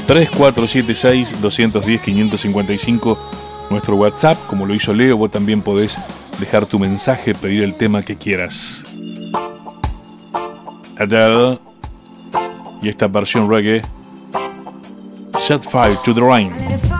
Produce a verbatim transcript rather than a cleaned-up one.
tres cuatro siete seis, dos uno cero, cinco cinco cinco. Nuestro WhatsApp, como lo hizo Leo, vos también podés dejar tu mensaje, pedir el tema que quieras. Adele y esta versión reggae, Set Fire to the Rain.